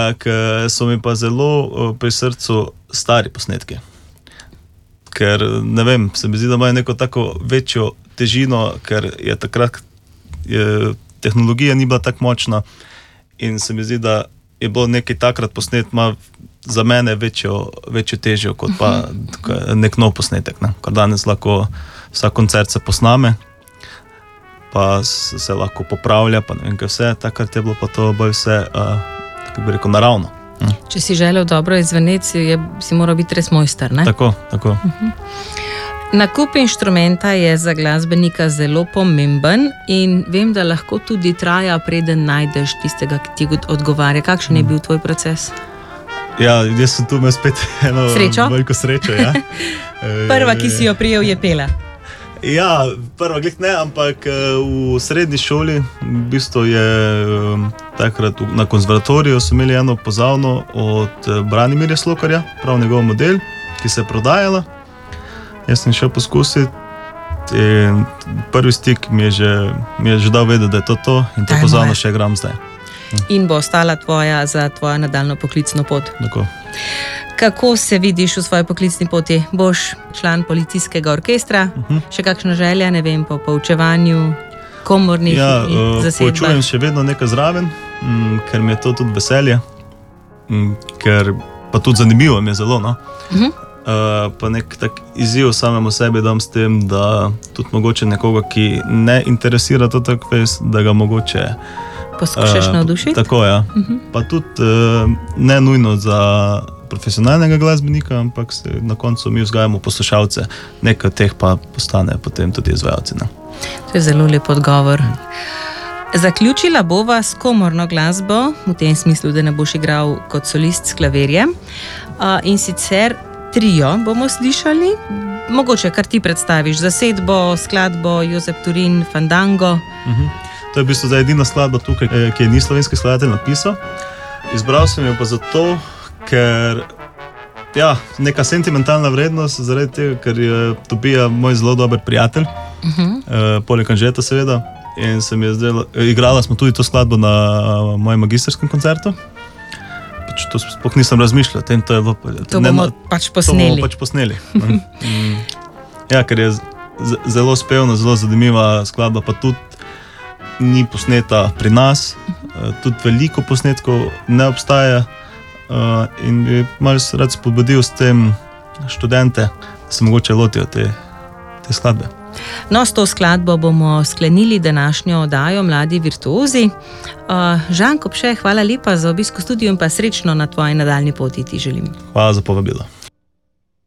Ampak so mi pa zelo pri srcu stari posnetki. Ker, ne vem, se mi zdi, da imajo neko tako večjo težino, ker je takrat tehnologija ni bila tako močna in se mi zdi, da je bilo nekaj takrat posnet, ima za mene večjo težjo, kot pa nek nov posnetek. Ne? Ker danes lahko vsak koncert se posname, pa se lahko popravlja, pa ne vem kaj vse, takrat je bilo pa to bolj vse, kako bi rekel, naravno. Če si želel dobro izveneti, si moral biti res mojster, ne? Tako. Nakup inštrumenta je za glasbenika zelo pomemben in vem, da lahko tudi traja, preden najdeš tistega, ki ti odgovarja. Kakšen je bil tvoj proces? Ja, jaz sem tu imel spet eno veliko srečo. Ja. Prva, ki si jo prijel, je pela. Ja, prva glih ne, ampak v srednji šoli v bistvu je takrat na konzervatoriju so imeli eno pozavno od Branimirja Slokarja, prav njegov model, ki se je prodajala. Jaz sem šel poskusiti in prvi stik mi je že dal vedeti, da je to in to pozavno še igram zdaj. In bo ostala za tvojo nadaljnjo poklicno pot. Tako. Kako se vidiš v svoji poklicni poti? Boš član policijskega orkestra? Še kakšna želja, ne vem, po poučevanju komornih zasedbah? Poučujem še vedno nekaj zraven, ker mi je to tudi veselje, ker pa tudi zanimivo mi je zelo, no? Pa nek tak izziv samemu sebi dam s tem, da tudi mogoče nekoga, ki ne interesira to tako vest, da ga mogoče poskušaš navdušiti? Tako, ja. Pa tudi ne nujno za profesionalnega glasbenika, ampak na koncu mi vzgajamo poslušalce, nekaj od teh pa postane potem tudi izvajalci. Ne? To je zelo lep odgovor. Zaključila bova s komorno glasbo, v tem smislu, da ne boš igral kot solist s klavirjem. In sicer trio bomo slišali, mogoče kar ti predstaviš, zasedbo, skladbo, Jozef Turin, Fandango. To je v bistvu edina skladba tukaj, ki je ni slovenski skladatelj napisal. Izbral sem jo pa zato, ker neka sentimentalna vrednost, zaradi tega, ker je Tobija moj zelo dober prijatelj, poleg Anžeta seveda, in se mi je zdelo, igrala smo tudi to skladbo na mojem magistrskem koncertu. To sploh nisem razmišljal, to bomo pač posneli. Ja, ker je zelo spevna, zelo zanimiva skladba, pa tudi ni posneta pri nas, tudi veliko posnetkov ne obstaja in bi malo rad spodbudil s tem študente, da se mogoče lotijo te skladbe. No, s to skladbo bomo sklenili današnjo oddajo Mladi virtuozi. Žan Kopše, hvala lepa za obisk v studiu in pa srečno na tvoji nadaljnji poti ti želim. Hvala za povabilo.